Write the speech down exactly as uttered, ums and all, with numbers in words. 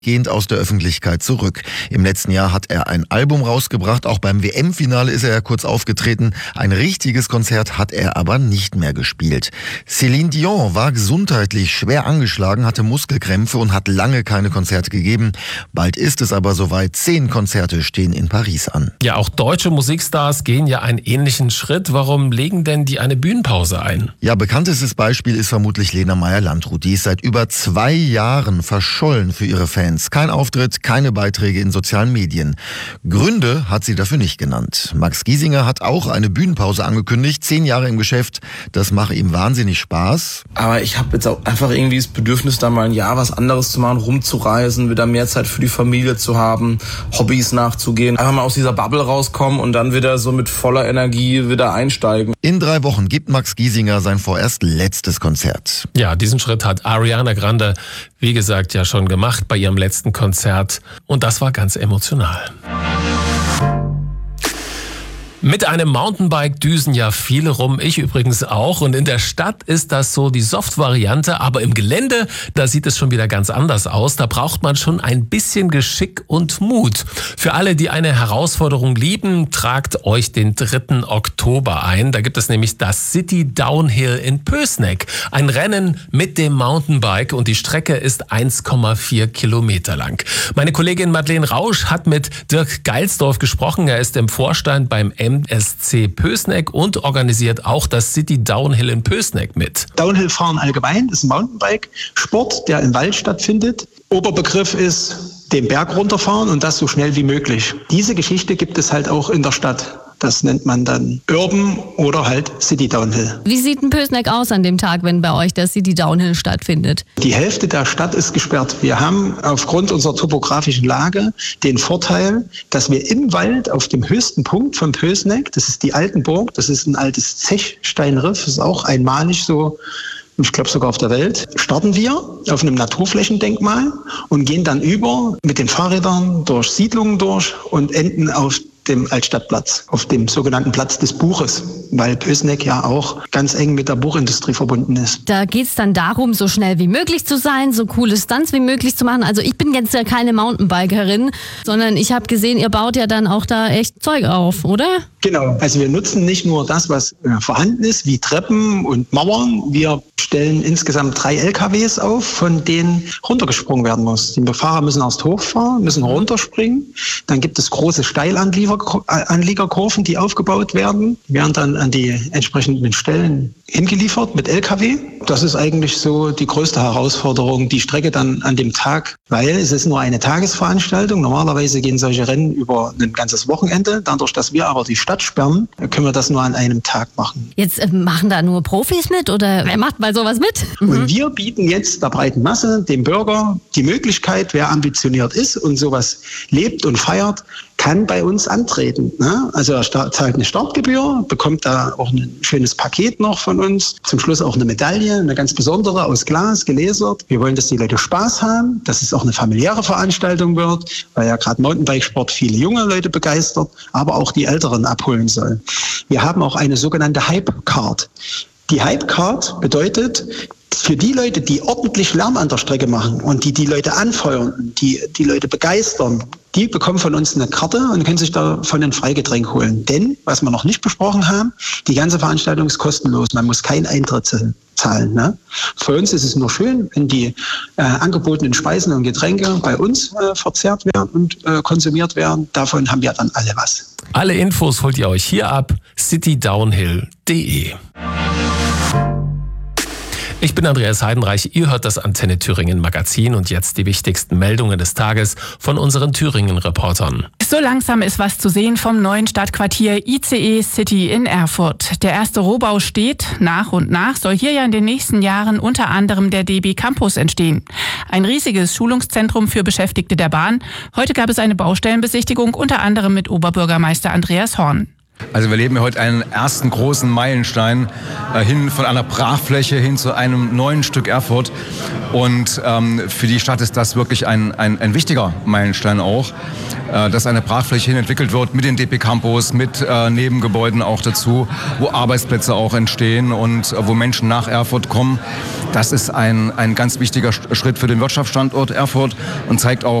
gehend aus der Öffentlichkeit zurück. Im letzten Jahr hat er ein Album rausgebracht, auch beim W M-Finale ist er ja kurz aufgetreten. Ein richtiges Konzert hat er aber nicht mehr gespielt. Céline Dion war gesundheitlich schwer angeschlagen, hatte Muskelkrämpfe und hat lange keine Konzerte gegeben. Bald ist es aber soweit, zehn Konzerte stehen in Paris an. Ja, auch deutsche Musikstars gehen ja einen ähnlichen Schritt. Warum legen denn die eine Bühnenpause ein? Ja, bekanntestes Beispiel ist vermutlich Lena Meyer-Landrut. Die ist seit über zwei Jahren verschollen für ihre Fans. Kein Auftritt, keine Beiträge in sozialen Medien. Gründe hat sie dafür nicht genannt. Max Giesinger hat auch eine Bühnenpause angekündigt. Zehn Jahre im Geschäft, das mache ihm wahnsinnig Spaß. Aber ich habe jetzt auch einfach irgendwie das Bedürfnis, da mal ein Jahr was anderes zu machen, rumzureisen, wieder mehr Zeit für die Familie zu haben, Hobbys nachzugehen. Einfach mal aus dieser Bubble rauskommen und dann wieder so mit voller Energie wieder einsteigen. In drei Wochen gibt Max Giesinger sein vorerst letztes Konzert. Ja, diesen Schritt hat Ariana Grande, wie gesagt, ja schon gemacht bei ihrem letzten Konzert. Und das war ganz emotional. Mit einem Mountainbike düsen ja viele rum, ich übrigens auch. Und in der Stadt ist das so die Soft-Variante, aber im Gelände, da sieht es schon wieder ganz anders aus. Da braucht man schon ein bisschen Geschick und Mut. Für alle, die eine Herausforderung lieben, tragt euch den dritten Oktober ein. Da gibt es nämlich das City Downhill in Pößneck. Ein Rennen mit dem Mountainbike und die Strecke ist eins Komma vier Kilometer lang. Meine Kollegin Madeleine Rausch hat mit Dirk Geilsdorf gesprochen. Er ist im Vorstand beim M S C Pößneck und organisiert auch das City Downhill in Pößneck mit. Downhill-Fahren allgemein ist ein Mountainbike-Sport, der im Wald stattfindet. Oberbegriff ist den Berg runterfahren und das so schnell wie möglich. Diese Geschichte gibt es halt auch in der Stadt. Das nennt man dann Urban oder halt City Downhill. Wie sieht ein Pößneck aus an dem Tag, wenn bei euch der City Downhill stattfindet? Die Hälfte der Stadt ist gesperrt. Wir haben aufgrund unserer topografischen Lage den Vorteil, dass wir im Wald auf dem höchsten Punkt von Pößneck, das ist die Altenburg, das ist ein altes Zechsteinriff, das ist auch einmalig so, ich glaube sogar auf der Welt, starten wir auf einem Naturflächendenkmal und gehen dann über mit den Fahrrädern durch Siedlungen durch und enden auf dem Altstadtplatz, auf dem sogenannten Platz des Buches, weil Pößneck ja auch ganz eng mit der Buchindustrie verbunden ist. Da geht es dann darum, so schnell wie möglich zu sein, so coole Stunts wie möglich zu machen. Also ich bin jetzt ja keine Mountainbikerin, sondern ich habe gesehen, ihr baut ja dann auch da echt Zeug auf, oder? Genau, also wir nutzen nicht nur das, was äh, vorhanden ist, wie Treppen und Mauern. Wir stellen insgesamt drei L K Ws auf, von denen runtergesprungen werden muss. Die Fahrer müssen erst hochfahren, müssen runterspringen. Dann gibt es große Steilanliegerkurven, die aufgebaut werden. Die werden dann an die entsprechenden Stellen hingeliefert mit L K W. Das ist eigentlich so die größte Herausforderung, die Strecke dann an dem Tag, weil es ist nur eine Tagesveranstaltung. Normalerweise gehen solche Rennen über ein ganzes Wochenende. Dadurch, dass wir aber die Stadt sperren, können wir das nur an einem Tag machen. Jetzt äh, machen da nur Profis mit oder wer macht bei sowas mit? Mhm. Und wir bieten jetzt der breiten Masse, dem Bürger, die Möglichkeit, wer ambitioniert ist und sowas lebt und feiert, kann bei uns antreten. Ne? Also er zahlt eine Startgebühr, bekommt da auch ein schönes Paket noch von uns. Zum Schluss auch eine Medaille, eine ganz besondere, aus Glas, gelasert. Wir wollen, dass die Leute Spaß haben, dass es auch eine familiäre Veranstaltung wird, weil ja gerade Mountainbikesport viele junge Leute begeistert, aber auch die Älteren abholen soll. Wir haben auch eine sogenannte Hype-Card. Die Hype-Card bedeutet, für die Leute, die ordentlich Lärm an der Strecke machen und die die Leute anfeuern, die die Leute begeistern, die bekommen von uns eine Karte und können sich davon ein Freigetränk holen. Denn, was wir noch nicht besprochen haben, die ganze Veranstaltung ist kostenlos. Man muss keinen Eintritt zahlen. Ne? Für uns ist es nur schön, wenn die äh, angebotenen Speisen und Getränke bei uns äh, verzehrt werden und äh, konsumiert werden. Davon haben wir dann alle was. Alle Infos holt ihr euch hier ab, city downhill punkt de. Ich bin Andreas Heidenreich, ihr hört das Antenne Thüringen Magazin und jetzt die wichtigsten Meldungen des Tages von unseren Thüringen-Reportern. So langsam ist was zu sehen vom neuen Stadtquartier I C E City in Erfurt. Der erste Rohbau steht. Nach und nach soll hier ja in den nächsten Jahren unter anderem der D B Campus entstehen. Ein riesiges Schulungszentrum für Beschäftigte der Bahn. Heute gab es eine Baustellenbesichtigung, unter anderem mit Oberbürgermeister Andreas Horn. Also wir leben heute einen ersten großen Meilenstein äh, hin von einer Brachfläche hin zu einem neuen Stück Erfurt. Und ähm, für die Stadt ist das wirklich ein, ein, ein wichtiger Meilenstein auch, äh, dass eine Brachfläche hin entwickelt wird mit den D P Campus, mit äh, Nebengebäuden auch dazu, wo Arbeitsplätze auch entstehen und äh, wo Menschen nach Erfurt kommen. Das ist ein, ein ganz wichtiger Schritt für den Wirtschaftsstandort Erfurt und zeigt auch,